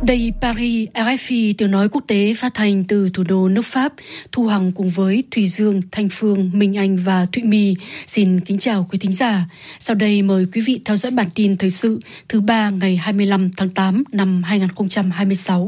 Đây Paris, RFI tiếng nói quốc tế phát thanh từ thủ đô nước Pháp. Thu Hằng cùng với Thùy Dương, Thanh Phương, Minh Anh và Thụy My xin kính chào quý thính giả. Sau đây mời quý vị theo dõi bản tin thời sự thứ ba ngày 25 tháng 8 năm 2026.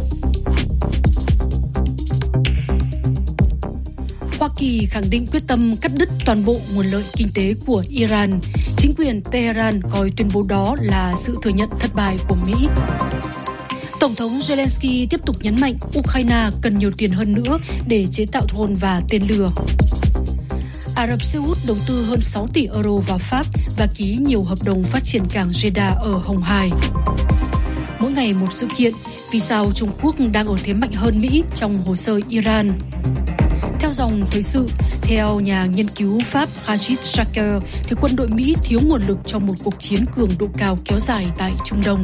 Hoa Kỳ khẳng định quyết tâm cắt đứt toàn bộ nguồn lợi kinh tế của Iran. Chính quyền Tehran coi tuyên bố đó là sự thừa nhận thất bại của Mỹ. Tổng thống Zelensky tiếp tục nhấn mạnh Ukraine cần nhiều tiền hơn nữa để chế tạo drone và tên lửa. Ả Rập Xê Út đầu tư hơn 6 tỷ euro vào Pháp và ký nhiều hợp đồng phát triển cảng Jeddah ở Hồng Hải. Mỗi ngày một sự kiện, vì sao Trung Quốc đang ở thế mạnh hơn Mỹ trong hồ sơ Iran? Theo dòng thời sự, theo nhà nghiên cứu Pháp Rachid Shaker, thì quân đội Mỹ thiếu nguồn lực cho một cuộc chiến cường độ cao kéo dài tại Trung Đông.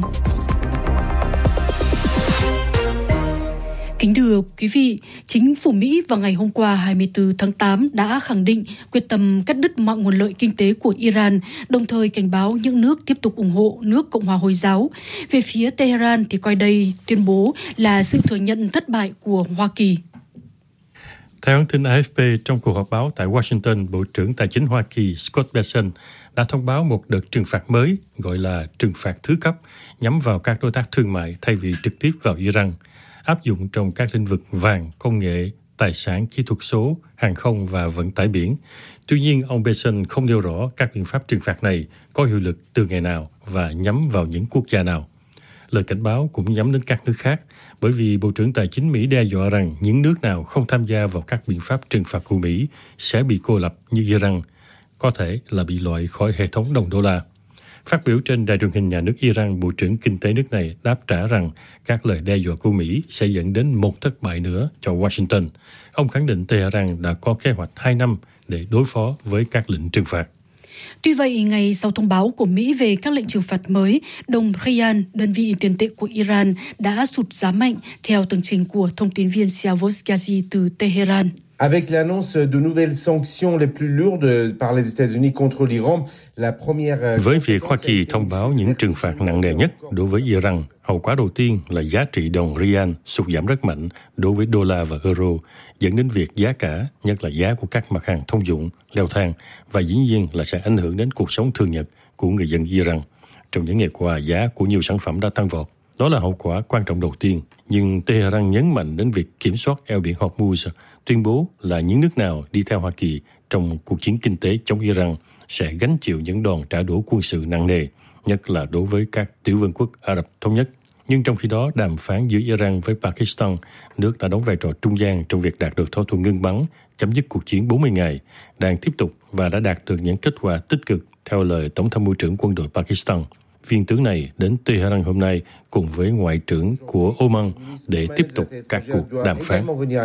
Kính thưa quý vị, chính phủ Mỹ vào ngày hôm qua 24 tháng 8 đã khẳng định quyết tâm cắt đứt mọi nguồn lợi kinh tế của Iran, đồng thời cảnh báo những nước tiếp tục ủng hộ nước Cộng hòa Hồi giáo. Về phía Tehran thì coi đây tuyên bố là sự thừa nhận thất bại của Hoa Kỳ. Theo hãng tin AFP, trong cuộc họp báo tại Washington, Bộ trưởng Tài chính Hoa Kỳ Scott Bessent đã thông báo một đợt trừng phạt mới gọi là trừng phạt thứ cấp nhắm vào các đối tác thương mại thay vì trực tiếp vào Iran, áp dụng trong các lĩnh vực vàng, công nghệ, tài sản, kỹ thuật số, hàng không và vận tải biển. Tuy nhiên, ông Bessent không nêu rõ các biện pháp trừng phạt này có hiệu lực từ ngày nào và nhắm vào những quốc gia nào. Lời cảnh báo cũng nhắm đến các nước khác, bởi vì Bộ trưởng Tài chính Mỹ đe dọa rằng những nước nào không tham gia vào các biện pháp trừng phạt của Mỹ sẽ bị cô lập như Iran, có thể là bị loại khỏi hệ thống đồng đô la. Phát biểu trên đài truyền hình nhà nước Iran, Bộ trưởng Kinh tế nước này đáp trả rằng các lời đe dọa của Mỹ sẽ dẫn đến một thất bại nữa cho Washington. Ông khẳng định Tehran đã có kế hoạch 2 năm để đối phó với các lệnh trừng phạt. Tuy vậy, ngày sau thông báo của Mỹ về các lệnh trừng phạt mới, đồng Rial, đơn vị tiền tệ của Iran, đã sụt giá mạnh theo tường trình của thông tin viên Siavos Ghazi từ Tehran. Avec l'annonce de nouvelles sanctions les plus lourdes par les États-Unis contre l'Iran, la première... Với việc Hoa Kỳ thông báo những trừng phạt nặng nề nhất đối với Iran, hậu quả đầu tiên là giá trị đồng rial sụt giảm rất mạnh đối với đô la và euro, dẫn đến việc giá cả, nhất là giá của các mặt hàng thông dụng, leo thang và dĩ nhiên là sẽ ảnh hưởng đến cuộc sống thường nhật của người dân Iran. Trong những ngày qua, giá của nhiều sản phẩm đã tăng vọt. Đó là hậu quả quan trọng đầu tiên, nhưng Tehran nhấn mạnh đến việc kiểm soát eo biển Hormuz, tuyên bố là những nước nào đi theo Hoa Kỳ trong cuộc chiến kinh tế chống Iran sẽ gánh chịu những đòn trả đũa quân sự nặng nề, nhất là đối với các tiểu vương quốc Ả Rập Thống Nhất. Nhưng trong khi đó, đàm phán giữa Iran với Pakistan, nước đã đóng vai trò trung gian trong việc đạt được thỏa thuận ngưng bắn, chấm dứt cuộc chiến 40 ngày, đang tiếp tục và đã đạt được những kết quả tích cực theo lời Tổng tham mưu trưởng quân đội Pakistan. Viên tướng này đến Tehran hôm nay cùng với Ngoại trưởng của Oman để tiếp tục các cuộc đàm phán.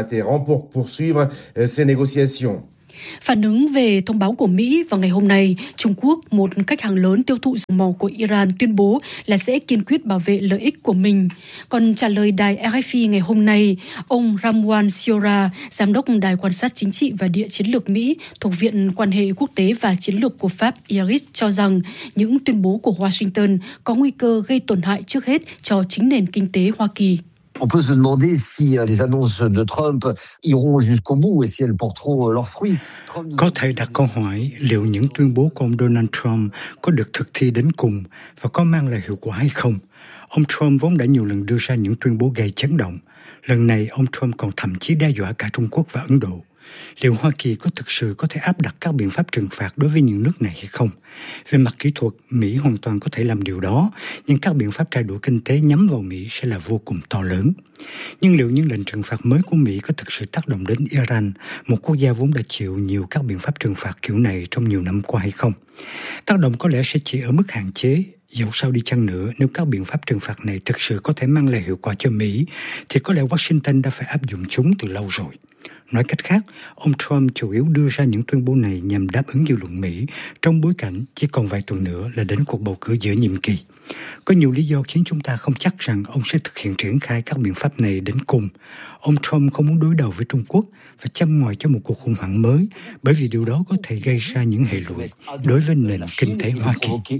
Phản ứng về thông báo của Mỹ vào ngày hôm nay, Trung Quốc, một khách hàng lớn tiêu thụ dầu mỏ của Iran, tuyên bố là sẽ kiên quyết bảo vệ lợi ích của mình. Còn trả lời đài RFI ngày hôm nay, ông Ramwan Siora, giám đốc Đài quan sát chính trị và địa chiến lược Mỹ thuộc Viện Quan hệ Quốc tế và Chiến lược của Pháp IRIS cho rằng những tuyên bố của Washington có nguy cơ gây tổn hại trước hết cho chính nền kinh tế Hoa Kỳ. On peut se demander si les annonces de Trump iront jusqu'au bout et si elles porteront leurs fruits. Có thể đặt câu hỏi liệu những tuyên bố của ông Donald Trump có được thực thi đến cùng và có mang lại hiệu quả hay không. Ông Trump vốn đã nhiều lần đưa ra những tuyên bố gây chấn động. Lần này, ông Trump còn thậm chí đe dọa cả Trung Quốc và Ấn Độ. Liệu Hoa Kỳ có thực sự có thể áp đặt các biện pháp trừng phạt đối với những nước này hay không? Về mặt kỹ thuật, Mỹ hoàn toàn có thể làm điều đó, nhưng các biện pháp trả đũa kinh tế nhắm vào Mỹ sẽ là vô cùng to lớn. Nhưng liệu những lệnh trừng phạt mới của Mỹ có thực sự tác động đến Iran, một quốc gia vốn đã chịu nhiều các biện pháp trừng phạt kiểu này trong nhiều năm qua hay không? Tác động có lẽ sẽ chỉ ở mức hạn chế. Dẫu sao đi chăng nữa, nếu các biện pháp trừng phạt này thực sự có thể mang lại hiệu quả cho Mỹ, thì có lẽ Washington đã phải áp dụng chúng từ lâu rồi. Nói cách khác, ông Trump chủ yếu đưa ra những tuyên bố này nhằm đáp ứng dư luận Mỹ trong bối cảnh chỉ còn vài tuần nữa là đến cuộc bầu cử giữa nhiệm kỳ. Có nhiều lý do khiến chúng ta không chắc rằng ông sẽ thực hiện triển khai các biện pháp này đến cùng. Ông Trump không muốn đối đầu với Trung Quốc và châm ngòi cho một cuộc khủng hoảng mới, bởi vì điều đó có thể gây ra những hệ lụy đối với nền kinh tế Hoa Kỳ.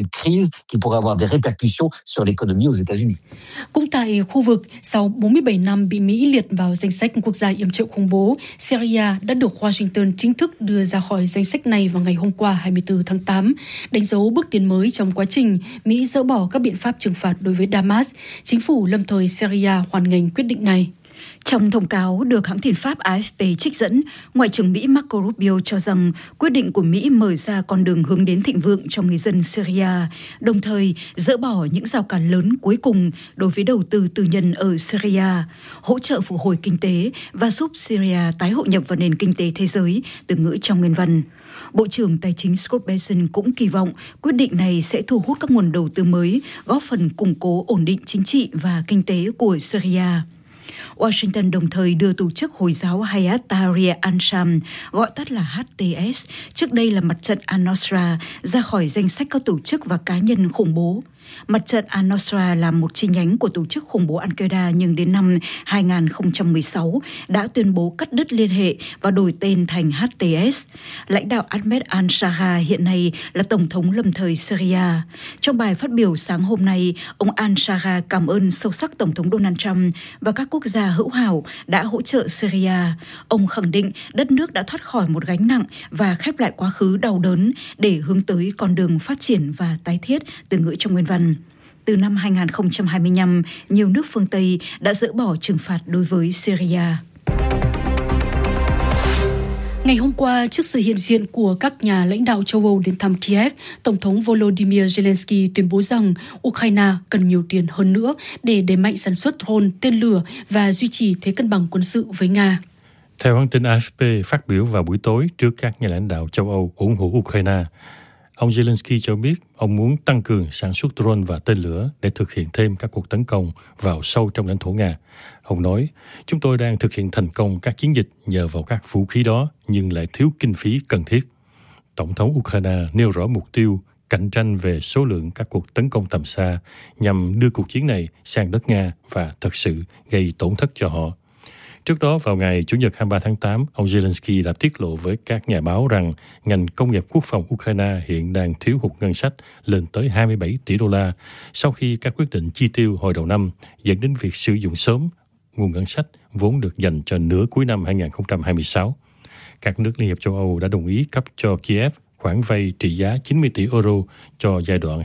Cũng tại khu vực, sau 47 năm bị Mỹ liệt vào danh sách quốc gia yểm trợ khủng bố, Syria đã được Washington chính thức đưa ra khỏi danh sách này vào ngày hôm qua 24 tháng 8, đánh dấu bước tiến mới trong quá trình Mỹ dỡ bỏ các biện pháp trừng phạt đối với Damas. Chính phủ lâm thời Syria hoan nghênh quyết định này. Trong thông cáo được hãng tin Pháp AFP trích dẫn, Ngoại trưởng Mỹ Marco Rubio cho rằng quyết định của Mỹ mở ra con đường hướng đến thịnh vượng cho người dân Syria, đồng thời dỡ bỏ những rào cản lớn cuối cùng đối với đầu tư tư nhân ở Syria, hỗ trợ phục hồi kinh tế và giúp Syria tái hội nhập vào nền kinh tế thế giới, từ ngữ trong nguyên văn. Bộ trưởng Tài chính Scott Bessent cũng kỳ vọng quyết định này sẽ thu hút các nguồn đầu tư mới, góp phần củng cố ổn định chính trị và kinh tế của Syria. Washington đồng thời đưa tổ chức Hồi giáo Hayat Tahrir al-Sham, gọi tắt là HTS, trước đây là mặt trận al-Nusra, ra khỏi danh sách các tổ chức và cá nhân khủng bố. Mặt trận al-Nusra là một chi nhánh của tổ chức khủng bố Al-Qaeda nhưng đến năm 2016 đã tuyên bố cắt đứt liên hệ và đổi tên thành HTS. Lãnh đạo Ahmed al-Shara hiện nay là Tổng thống lâm thời Syria. Trong bài phát biểu sáng hôm nay, ông al-Shara cảm ơn sâu sắc Tổng thống Donald Trump và các quốc gia hữu hảo đã hỗ trợ Syria. Ông khẳng định đất nước đã thoát khỏi một gánh nặng và khép lại quá khứ đau đớn để hướng tới con đường phát triển và tái thiết, từ ngữ trong nguyên văn. Từ năm 2025, nhiều nước phương Tây đã dỡ bỏ trừng phạt đối với Syria. Ngày hôm qua, trước sự hiện diện của các nhà lãnh đạo châu Âu đến thăm Kiev, Tổng thống Volodymyr Zelensky tuyên bố rằng Ukraine cần nhiều tiền hơn nữa để đẩy mạnh sản xuất drone, tên lửa và duy trì thế cân bằng quân sự với Nga. Theo hãng tin AFP phát biểu vào buổi tối trước các nhà lãnh đạo châu Âu ủng hộ Ukraine, ông Zelensky cho biết ông muốn tăng cường sản xuất drone và tên lửa để thực hiện thêm các cuộc tấn công vào sâu trong lãnh thổ Nga. Ông nói, chúng tôi đang thực hiện thành công các chiến dịch nhờ vào các vũ khí đó nhưng lại thiếu kinh phí cần thiết. Tổng thống Ukraine nêu rõ mục tiêu cạnh tranh về số lượng các cuộc tấn công tầm xa nhằm đưa cuộc chiến này sang đất Nga và thật sự gây tổn thất cho họ. Trước đó, vào ngày Chủ nhật 23 tháng 8, ông Zelensky đã tiết lộ với các nhà báo rằng ngành công nghiệp quốc phòng Ukraine hiện đang thiếu hụt ngân sách lên tới 27 tỷ đô la sau khi các quyết định chi tiêu hồi đầu năm dẫn đến việc sử dụng sớm nguồn ngân sách vốn được dành cho nửa cuối năm 2026. Các nước Liên hiệp châu Âu đã đồng ý cấp cho Kiev khoản vay trị giá 90 tỷ euro cho giai đoạn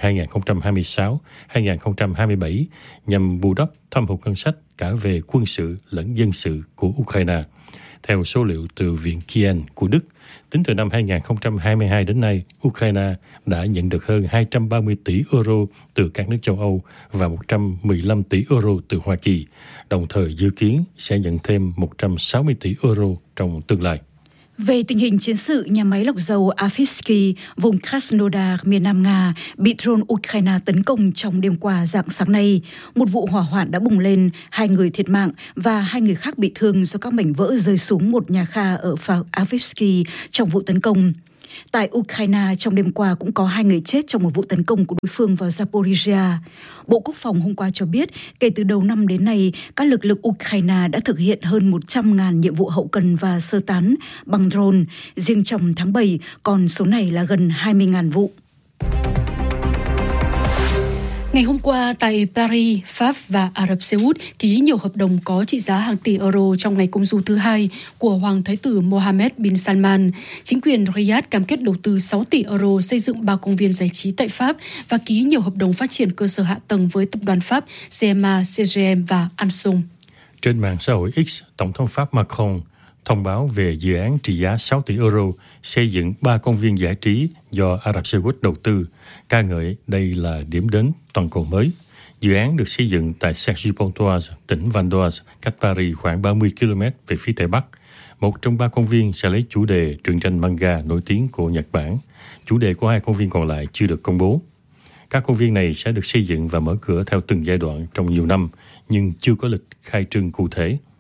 2026-2027 nhằm bù đắp thâm hụt ngân sách cả về quân sự lẫn dân sự của Ukraine. Theo số liệu từ Viện Kiel của Đức, tính từ năm 2022 đến nay, Ukraine đã nhận được hơn 230 tỷ euro từ các nước châu Âu và 115 tỷ euro từ Hoa Kỳ, đồng thời dự kiến sẽ nhận thêm 160 tỷ euro trong tương lai. Về tình hình chiến sự, nhà máy lọc dầu Avivsky, vùng Krasnodar, miền Nam Nga, bị drone Ukraine tấn công trong đêm qua rạng sáng nay. Một vụ hỏa hoạn đã bùng lên, 2 người thiệt mạng và 2 người khác bị thương do các mảnh vỡ rơi xuống một nhà kho ở pháo Avivsky trong vụ tấn công. Tại Ukraine, trong đêm qua cũng có 2 người chết trong một vụ tấn công của đối phương vào Zaporizhia. Bộ Quốc phòng hôm qua cho biết, kể từ đầu năm đến nay, các lực lượng Ukraine đã thực hiện hơn 100.000 nhiệm vụ hậu cần và sơ tán bằng drone. Riêng trong tháng 7, con số này là gần 20.000 vụ. Ngày hôm qua, tại Paris, Pháp và Ả Rập Xê Út ký nhiều hợp đồng có trị giá hàng tỷ euro trong ngày công du thứ 2 của Hoàng Thái tử Mohammed bin Salman. Chính quyền Riyadh cam kết đầu tư 6 tỷ euro xây dựng 3 công viên giải trí tại Pháp và ký nhiều hợp đồng phát triển cơ sở hạ tầng với tập đoàn Pháp CMA, CGM và Ansung. Trên mạng xã hội X, Tổng thống Pháp Macron thông báo về dự án trị giá 6 tỷ euro xây dựng 3 công viên giải trí do Ả Rập Xê Út đầu tư, ca ngợi đây là điểm đến toàn cầu mới. Dự án được xây dựng tại Cergy-Pontoise, tỉnh Val d'Oise, cách Paris khoảng 30 km về phía tây bắc. Một trong 3 công viên sẽ lấy chủ đề truyện tranh manga nổi tiếng của Nhật Bản. Chủ đề của 2 công viên còn lại chưa được công bố. Các công viên này sẽ được xây dựng và mở cửa theo từng giai đoạn trong nhiều năm, nhưng chưa có lịch khai trương cụ thể.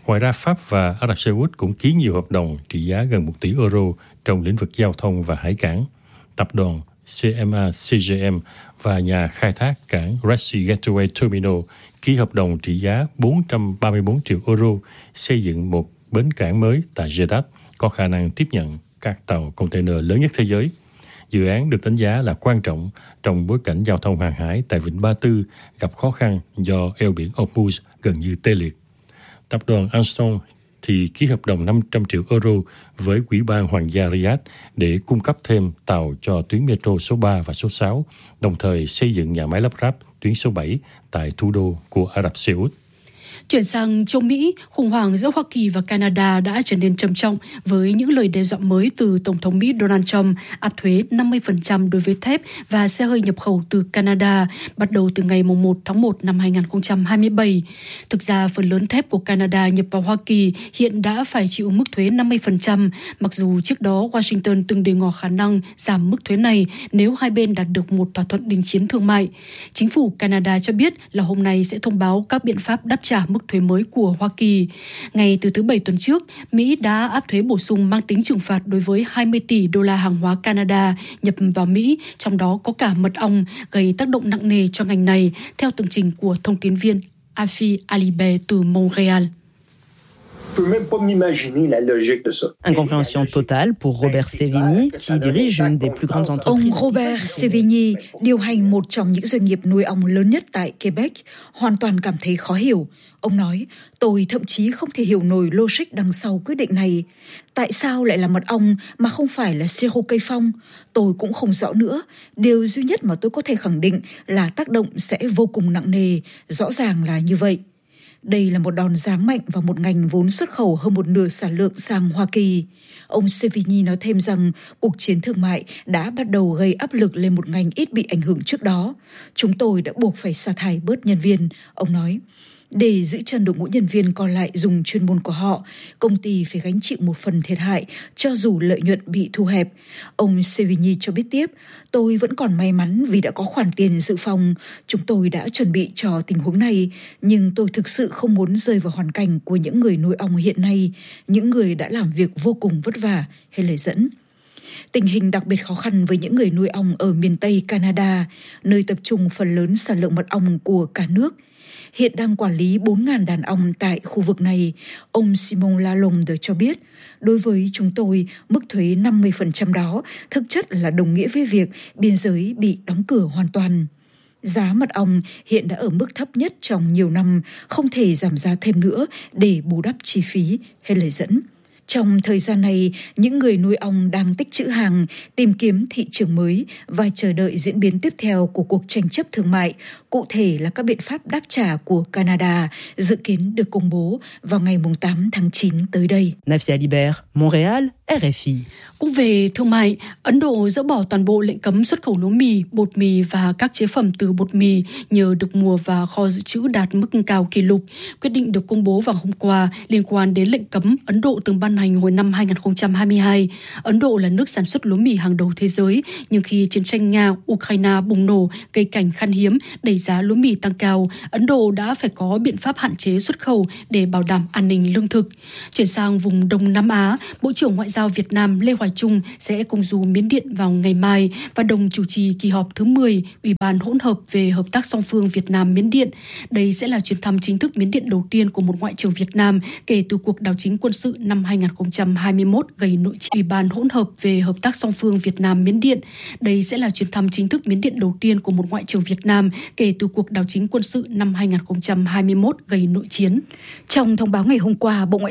Ngoài ra, Pháp và Ả Rập Xê Út cũng ký nhiều hợp đồng trị giá gần 1 tỷ euro trong lĩnh vực giao thông và hải cảng. Tập đoàn CMA-CGM và nhà khai thác cảng Red Sea Gateway Terminal ký hợp đồng trị giá 434 triệu euro xây dựng một bến cảng mới tại Jeddah có khả năng tiếp nhận các tàu container lớn nhất thế giới. Dự án được đánh giá là quan trọng trong bối cảnh giao thông hàng hải tại Vịnh Ba Tư gặp khó khăn do eo biển Hormuz gần như tê liệt. Tập đoàn Alstom thì ký hợp đồng 500 triệu euro với Ủy ban Hoàng gia Riyadh để cung cấp thêm tàu cho tuyến metro số 3 và số 6, đồng thời xây dựng nhà máy lắp ráp tuyến số 7 tại thủ đô của Ả Rập Xê Út. Chuyển sang châu Mỹ, khủng hoảng giữa Hoa Kỳ và Canada đã trở nên trầm trọng với những lời đe dọa mới từ Tổng thống Mỹ Donald Trump áp thuế 50% đối với thép và xe hơi nhập khẩu từ Canada bắt đầu từ ngày 1 tháng 1 năm 2027. Thực ra, phần lớn thép của Canada nhập vào Hoa Kỳ hiện đã phải chịu mức thuế 50%, mặc dù trước đó Washington từng đề ngỏ khả năng giảm mức thuế này nếu hai bên đạt được một thỏa thuận đình chiến thương mại. Chính phủ Canada cho biết là hôm nay sẽ thông báo các biện pháp đáp trả mức thuế mới của Hoa Kỳ. Ngay từ thứ Bảy tuần trước, Mỹ đã áp thuế bổ sung mang tính trừng phạt đối với 20 tỷ đô la hàng hóa Canada nhập vào Mỹ, trong đó có cả mật ong, gây tác động nặng nề cho ngành này, theo tường trình của thông tin viên Afi Alibert từ Montréal. Incompréhension totale pour Robert Sevigny, qui dirige une des plus grandes entreprises. Ông Robert Sevigny, điều hành một trong những doanh nghiệp nuôi ong lớn nhất tại Quebec, hoàn toàn cảm thấy khó hiểu. Ông nói, tôi thậm chí không thể hiểu nổi logic đằng sau quyết định này. Tại sao lại là mật ong mà không phải là siro cây phong? Tôi cũng không rõ nữa. Điều duy nhất mà tôi có thể khẳng định là tác động sẽ vô cùng nặng nề, rõ ràng là như vậy. Đây là một đòn giáng mạnh vào một ngành vốn xuất khẩu hơn một nửa sản lượng sang Hoa Kỳ. Ông Sevigny nói thêm rằng cuộc chiến thương mại đã bắt đầu gây áp lực lên một ngành ít bị ảnh hưởng trước đó. Chúng tôi đã buộc phải sa thải bớt nhân viên, ông nói. Để giữ chân đội ngũ nhân viên còn lại dùng chuyên môn của họ, công ty phải gánh chịu một phần thiệt hại cho dù lợi nhuận bị thu hẹp. Ông Sevigny cho biết tiếp, tôi vẫn còn may mắn vì đã có khoản tiền dự phòng. Chúng tôi đã chuẩn bị cho tình huống này, nhưng tôi thực sự không muốn rơi vào hoàn cảnh của những người nuôi ong hiện nay, những người đã làm việc vô cùng vất vả, hay lời dẫn. Tình hình đặc biệt khó khăn với những người nuôi ong ở miền Tây Canada, nơi tập trung phần lớn sản lượng mật ong của cả nước. Hiện đang quản lý 4.000 đàn ong tại khu vực này, ông Simon Lalonde cho biết, đối với chúng tôi, mức thuế 50% đó thực chất là đồng nghĩa với việc biên giới bị đóng cửa hoàn toàn. Giá mật ong hiện đã ở mức thấp nhất trong nhiều năm, không thể giảm giá thêm nữa để bù đắp chi phí, hay lời dẫn. Trong thời gian này, những người nuôi ong đang tích trữ hàng, tìm kiếm thị trường mới và chờ đợi diễn biến tiếp theo của cuộc tranh chấp thương mại, cụ thể là các biện pháp đáp trả của Canada, dự kiến được công bố vào ngày 8 tháng 9 tới đây. Afi Alibert, Montréal, RFI. Cũng về thương mại, Ấn Độ dỡ bỏ toàn bộ lệnh cấm xuất khẩu lúa mì, bột mì và các chế phẩm từ bột mì nhờ được mùa và kho dự trữ đạt mức cao kỷ lục. Quyết định được công bố vào hôm qua liên quan đến lệnh cấm Ấn Độ từng ban hành hồi năm 2022. Ấn Độ là nước sản xuất lúa mì hàng đầu thế giới, nhưng khi chiến tranh Nga-Ukraine bùng nổ gây cảnh khan hiếm, đẩy giá lúa mì tăng cao, Ấn Độ đã phải có biện pháp hạn chế xuất khẩu để bảo đảm an ninh lương thực. Chuyển sang vùng Đông Nam Á, Bộ trưởng Ngoại giao Việt Nam Lê Hoài Trung sẽ công du Miến Điện vào ngày mai và đồng chủ trì kỳ họp thứ 10 Ủy ban hỗn hợp về hợp tác song phương Việt Nam Miến Điện. Đây sẽ là chuyến thăm chính thức Miến Điện đầu tiên của một ngoại trưởng Việt Nam kể từ cuộc đảo chính quân sự năm 2021 gây nội chiến. Ủy ban hỗn hợp về hợp tác song phương Việt Nam Miến Điện. Đây sẽ là chuyến thăm chính thức Miến Điện đầu tiên của một ngoại trưởng Việt Nam kể từ cuộc đảo chính quân sự năm 2021 gây nội chiến. Trong thông báo ngày hôm qua, Bộ Ngoại